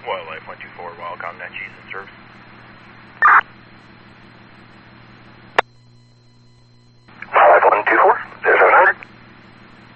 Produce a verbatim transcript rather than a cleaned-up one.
Wildlife one two four, Wildcom, net cheese in service.